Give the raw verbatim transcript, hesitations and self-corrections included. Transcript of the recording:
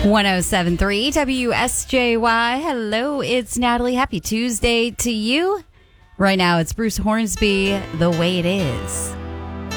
one oh seven point three W S J Y. Hello, it's Natalie. Happy Tuesday to you. Right now, it's Bruce Hornsby, The Way It Is.